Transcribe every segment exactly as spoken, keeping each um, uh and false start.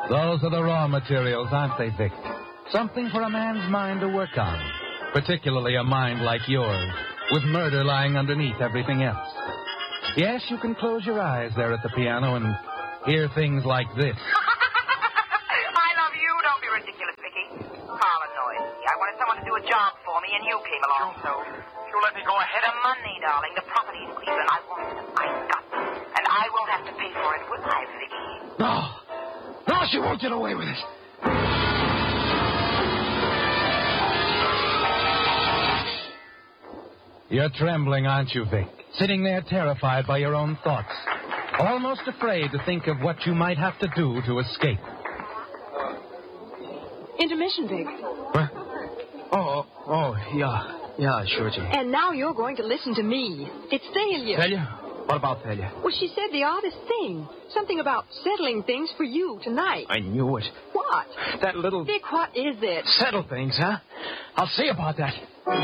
Those are the raw materials, aren't they, Vic? Something for a man's mind to work on. Particularly a mind like yours, with murder lying underneath everything else. Yes, you can close your eyes there at the piano and hear things like this. I love you. Don't be ridiculous, Vicky. Carl annoys me. I wanted someone to do a job for me, and you came along, so... You let me go ahead. The money, darling. The property's Cleveland. I wanted them. I got them. And I won't have to pay for it, will I, Vicky? No. No, she won't get away with it. You're trembling, aren't you, Vic? Sitting there terrified by your own thoughts. Almost afraid to think of what you might have to do to escape. Intermission, Vic. What? Oh, oh, yeah. Yeah, sure, Jane. And now you're going to listen to me. It's Thalia. Thalia? What about Thalia? Well, she said the oddest thing. Something about settling things for you tonight. I knew it. What? That little... Vic, what is it? Settle things, huh? I'll see about that.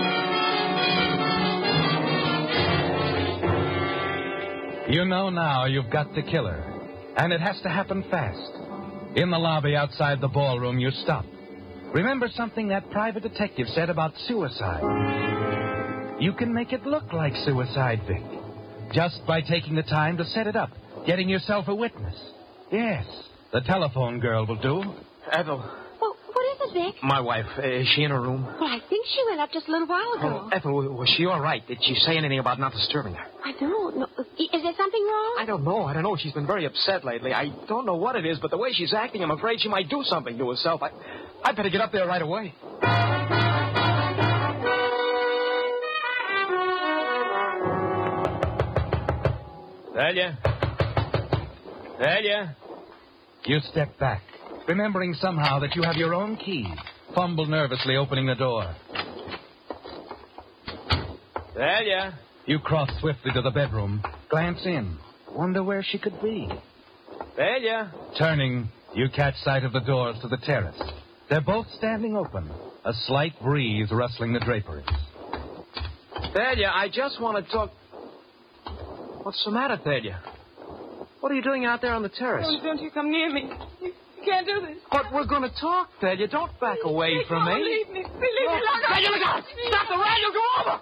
You know now you've got to kill her. And it has to happen fast. In the lobby outside the ballroom, you stop. Remember something that private detective said about suicide. You can make it look like suicide, Vic. Just by taking the time to set it up, getting yourself a witness. Yes, the telephone girl will do. Ethel. Well, what is it, Vic? My wife. Uh, is she in her room? Well, I think she went up just a little while ago. Oh, Ethel, was she all right? Did she say anything about not disturbing her? I don't know. Is there something wrong? I don't know. I don't know. She's been very upset lately. I don't know what it is, but the way she's acting, I'm afraid she might do something to herself. I, I better get up there right away. Thalia? Thalia? You step back, remembering somehow that you have your own key. Fumble nervously, opening the door. Thalia? You cross swiftly to the bedroom, glance in, wonder where she could be. Thalia? Turning, you catch sight of the doors to the terrace. They're both standing open, a slight breeze rustling the draperies. Thalia, I just want to talk... What's the matter, Thalia? What are you doing out there on the terrace? Don't, don't you come near me. You, you can't do this. But we're going to talk, Thalia. Don't back away Please, from don't me. leave me. Please leave me alone. Thalia, look out! Stop the rail, you'll go over!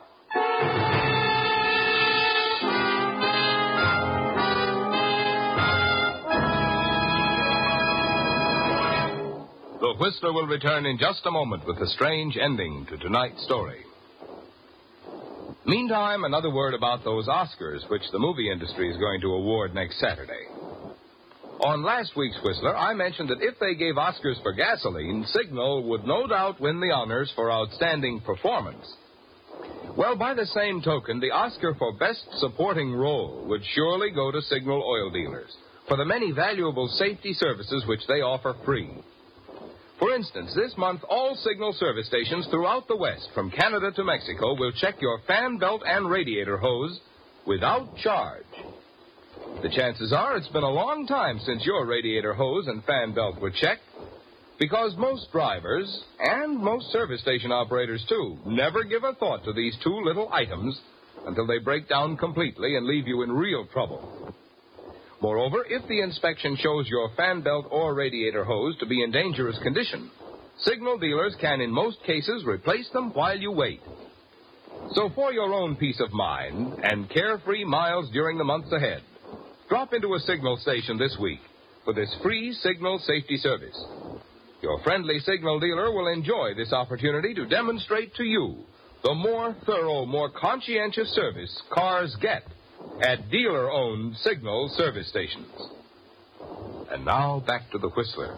The Whistler will return in just a moment with a strange ending to tonight's story. Meantime, another word about those Oscars which the movie industry is going to award next Saturday. On last week's Whistler, I mentioned that if they gave Oscars for gasoline, Signal would no doubt win the honors for outstanding performance. Well, by the same token, the Oscar for Best Supporting Role would surely go to Signal oil dealers for the many valuable safety services which they offer free. For instance, this month, all Signal service stations throughout the West, from Canada to Mexico, will check your fan belt and radiator hose without charge. The chances are it's been a long time since your radiator hose and fan belt were checked, because most drivers, and most service station operators too, never give a thought to these two little items until they break down completely and leave you in real trouble. Moreover, if the inspection shows your fan belt or radiator hose to be in dangerous condition, Signal dealers can in most cases replace them while you wait. So for your own peace of mind and carefree miles during the months ahead, drop into a Signal station this week for this free Signal safety service. Your friendly Signal dealer will enjoy this opportunity to demonstrate to you the more thorough, more conscientious service cars get at dealer-owned Signal service stations. And now, back to the Whistler.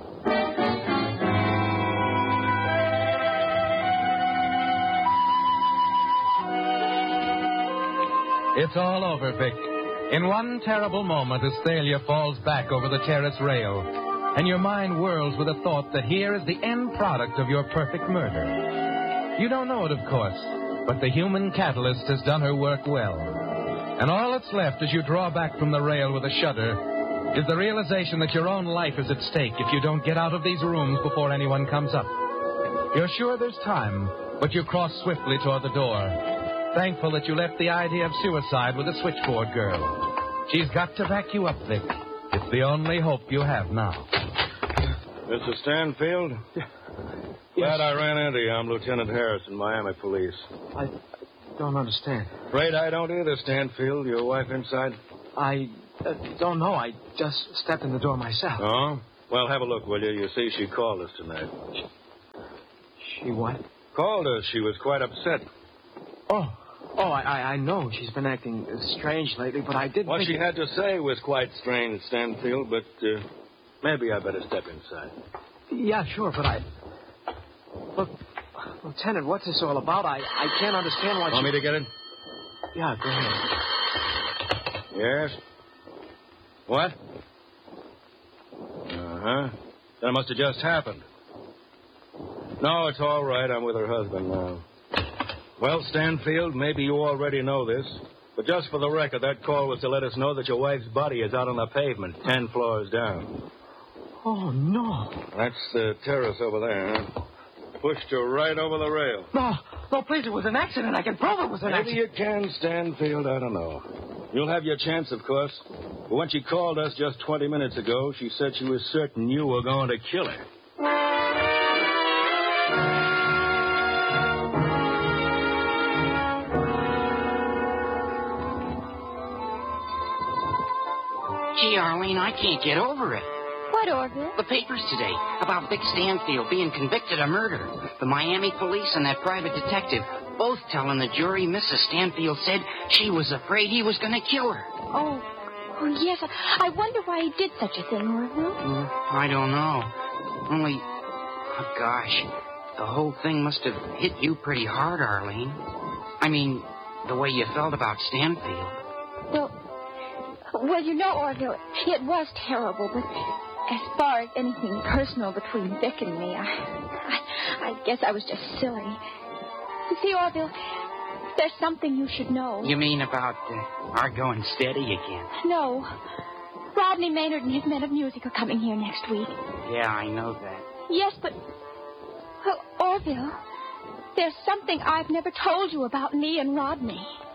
It's all over, Vic. In one terrible moment, as Thalia falls back over the terrace rail, and your mind whirls with a thought that here is the end product of your perfect murder. You don't know it, of course, but the human catalyst has done her work well. And all that's left as you draw back from the rail with a shudder is the realization that your own life is at stake if you don't get out of these rooms before anyone comes up. You're sure there's time, but you cross swiftly toward the door, thankful that you left the idea of suicide with the switchboard girl. She's got to back you up, Vic. It's the only hope you have now. Mister Stanfield? Yeah. Glad I ran into you. I'm Lieutenant Harrison, Miami Police. I don't understand. Afraid I don't either, Stanfield. Your wife inside? I uh, don't know. I just stepped in the door myself. Oh? Well, have a look, will you? You see, she called us tonight. She what? Called us. She was quite upset. Oh. Oh, I, I, I know she's been acting uh, strange lately, but I did What think... she had to say was quite strange, Stanfield, but uh, maybe I better step inside. Yeah, sure, but I... Look, Lieutenant, what's this all about? I, I can't understand why Want she... me to get in? Yeah, go ahead. Yes? What? Uh-huh. That must have just happened. No, it's all right. I'm with her husband now. Well, Stanfield, maybe you already know this, but just for the record, that call was to let us know that your wife's body is out on the pavement, ten floors down. Oh, no. That's the terrace over there, huh? Pushed her right over the rail. No, no, please, it was an accident. I can prove it was an Maybe accident. you can, Stanfield. I don't know. You'll have your chance, of course. But when she called us just twenty minutes ago, she said she was certain you were going to kill her. Gee, Arlene, I can't get over it. What, Orville? The papers today about Vic Stanfield being convicted of murder. The Miami police and that private detective both telling the jury Missus Stanfield said she was afraid he was going to kill her. Oh, oh yes. I, I wonder why he did such a thing, Orville. Mm, I don't know. Only, oh, gosh, the whole thing must have hit you pretty hard, Arlene. I mean, the way you felt about Stanfield. Well, well, you know, Orville, it was terrible, but as far as anything personal between Vic and me, I, I, I guess I was just silly. You see, Orville, there's something you should know. You mean about uh, our going steady again? No. Rodney Maynard and his men of music are coming here next week. Yeah, I know that. Yes, but... Well, Orville, there's something I've never told you about me and Rodney.